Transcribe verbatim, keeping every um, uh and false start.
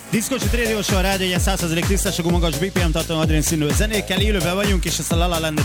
Diszkocsit Radio Show, a rádió, egy száz százalék tisztásokú magas bé pé em tartalmú adrenszínű zenékkel élőben vagyunk, és ezt a La La Landet